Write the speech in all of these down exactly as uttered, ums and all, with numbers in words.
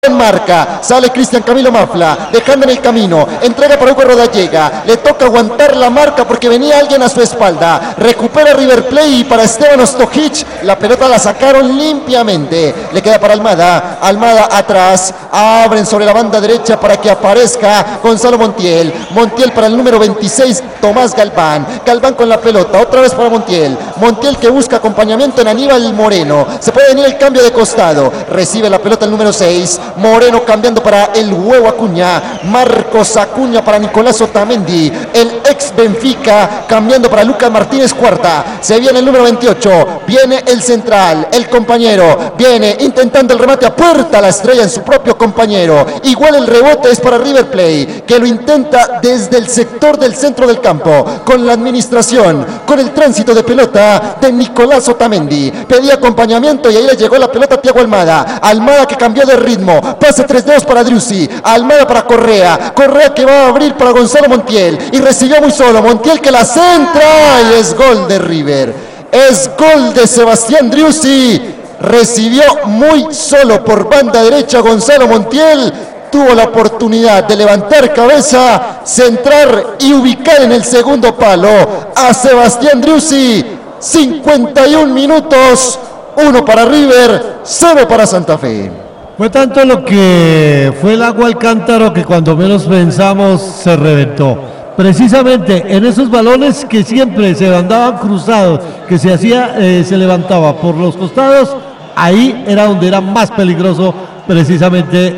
En marca, sale Cristian Camilo Mafla, dejando en el camino, entrega para Hugo Rodallega, le toca aguantar la marca porque venía alguien a su espalda, recupera River Plate y para Esteban Ostojic, la pelota la sacaron limpiamente, le queda para Almada, Almada atrás, abren sobre la banda derecha para que aparezca Gonzalo Montiel, Montiel para el número veintiséis, Tomás Galván, Galván con la pelota, otra vez para Montiel, Montiel que busca acompañamiento en Aníbal Moreno, se puede venir el cambio de costado, recibe la pelota el número seis, Moreno cambiando para el Huevo Acuña, Marcos Acuña para Nicolás Otamendi, el ex Benfica cambiando para Lucas Martínez Cuarta, se viene el número veintiocho, viene el central, el compañero, viene intentando el remate a puerta, la estrella en su propio compañero, igual el rebote es para River Plate, que lo intenta desde el sector del centro del campo, con la administración, con el tránsito de pelota de Nicolás Otamendi, pedía acompañamiento y ahí le llegó la pelota a Thiago Almada, Almada que cambió de ritmo, pase tres dedos para Driussi, Almada para Correa, Correa que va a abrir para Gonzalo Montiel y recibió muy solo, Montiel que la centra y es gol de River, es gol de Sebastián Driussi, recibió muy solo por banda derecha Gonzalo Montiel, tuvo la oportunidad de levantar cabeza, centrar y ubicar en el segundo palo a Sebastián Driussi, cincuenta y un minutos, uno para River, cero para Santa Fe. Fue tanto lo que fue el agua al cántaro que cuando menos pensamos se reventó. Precisamente en esos balones que siempre se andaban cruzados, que se hacía, eh, se levantaba por los costados, ahí era donde era más peligroso precisamente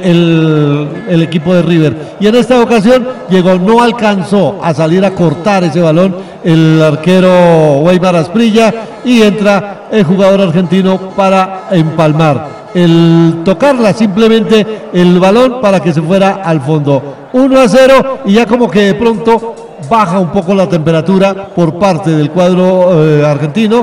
el, el equipo de River. Y en esta ocasión llegó, no alcanzó a salir a cortar ese balón el arquero Weimar Asprilla y entra el jugador argentino para empalmar. El tocarla simplemente el balón para que se fuera al fondo. uno a cero y ya como que de pronto baja un poco la temperatura por parte del cuadro eh, argentino.